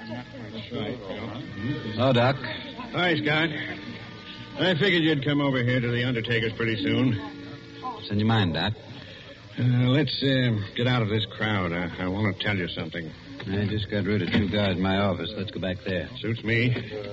That's right. Hello, Doc. Hi, Scott. I figured you'd come over here to the undertaker's pretty soon. What's on your mind, Doc? Let's get out of this crowd. I want to tell you something. I just got rid of 2 guys in my office. Let's go back there. Suits me.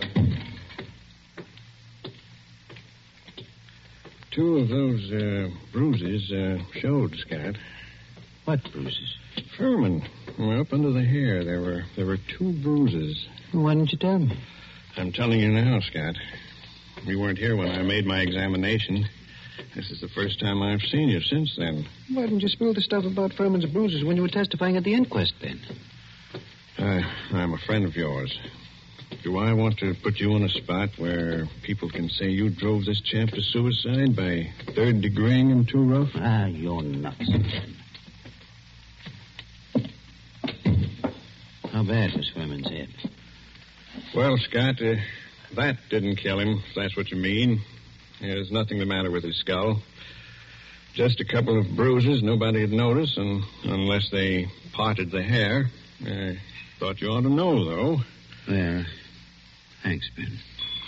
2 of those bruises showed, Scott. What bruises? Furman. Well, up under the hair, there were 2 bruises. Why didn't you tell me? I'm telling you now, Scott. You weren't here when I made my examination. This is the first time I've seen you since then. Why didn't you spill the stuff about Furman's bruises when you were testifying at the inquest, Ben? I'm a friend of yours. Do I want to put you in a spot where people can say you drove this chap to suicide by third-degreeing him too rough? You're nuts, Ben. How bad was Furman's head? Well, Scott, that didn't kill him, if that's what you mean. There's nothing the matter with his skull. Just a couple of bruises nobody'd notice, and unless they parted the hair. I thought you ought to know, though. Well, thanks, Ben.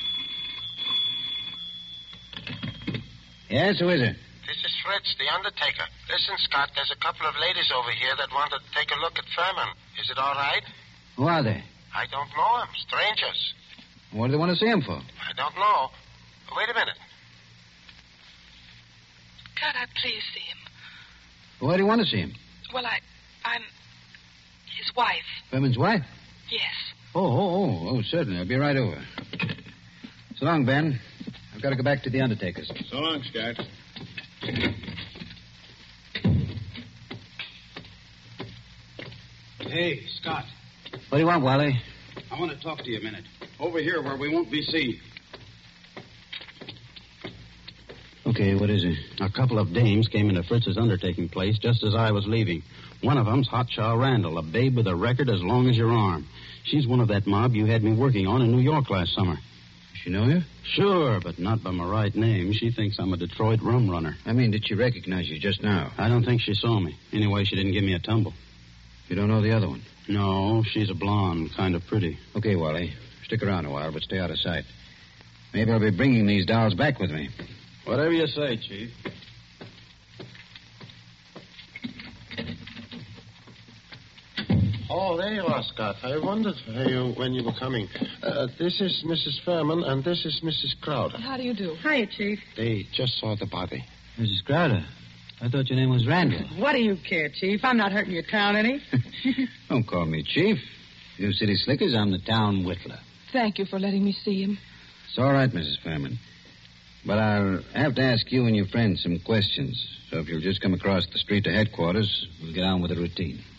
Yes, who is it? This is Fritz, the undertaker. Listen, Scott, there's a couple of ladies over here that want to take a look at Furman. Is it all right? Who are they? I don't know them. Strangers. What do they want to see him for? I don't know. Wait a minute. Could I please see him? Why do you want to see him? Well, I'm his wife. Furman's wife? Yes. Oh, certainly. I'll be right over. So long, Ben. I've got to go back to the undertaker's. So long, Scott. Hey, Scott. What do you want, Wally? I want to talk to you a minute. Over here where we won't be seen. Okay, what is it? A couple of dames came into Fritz's undertaking place just as I was leaving. One of them's Hotshaw Randall, a babe with a record as long as your arm. She's one of that mob you had me working on in New York last summer. Does she know you? Sure, but not by my right name. She thinks I'm a Detroit rum runner. I mean, did she recognize you just now? I don't think she saw me. Anyway, she didn't give me a tumble. You don't know the other one? No, she's a blonde, kind of pretty. Okay, Wally. Stick around a while, but stay out of sight. Maybe I'll be bringing these dolls back with me. Whatever you say, Chief. Oh, there you are, Scott. I wondered when you were coming. This is Mrs. Furman, and this is Mrs. Crowder. How do you do? Hiya, Chief. They just saw the body. Mrs. Crowder, I thought your name was Randall. What do you care, Chief? I'm not hurting your town any. Don't call me Chief. You city slickers, I'm the town whittler. Thank you for letting me see him. It's all right, Mrs. Furman. But I'll have to ask you and your friends some questions. So if you'll just come across the street to headquarters, we'll get on with the routine.